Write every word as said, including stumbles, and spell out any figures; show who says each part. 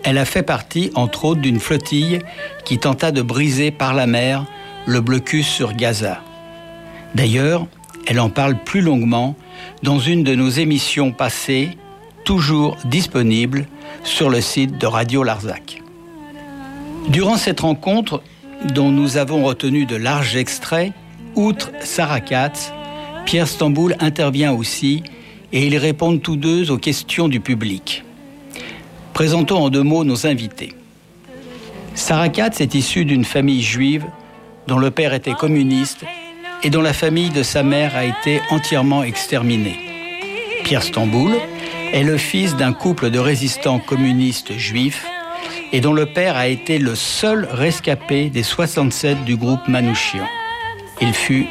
Speaker 1: Elle a fait partie, entre autres, d'une flottille qui tenta de briser par la mer le blocus sur Gaza. D'ailleurs, elle en parle plus longuement dans une de nos émissions passées, toujours disponible sur le site de Radio Larzac. Durant cette rencontre, dont nous avons retenu de larges extraits, outre Sarah Katz, Pierre Stamboul intervient aussi et ils répondent tous deux aux questions du public. Présentons en deux mots nos invités. Sarah Katz est issue d'une famille juive dont le père était communiste et dont la famille de sa mère a été entièrement exterminée. Pierre Stamboul est le fils d'un couple de résistants communistes juifs et dont le père a été le seul rescapé des soixante-sept du groupe Manouchian. Il fut